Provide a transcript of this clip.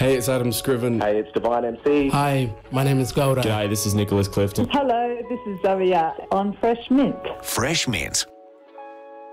Hey, it's Adam Scriven. Hey, it's Divine MC. Hi, my name is Golda. G'day, this is Nicholas Clifton. Hello, this is Zoe on Fresh Mint. Fresh Mint.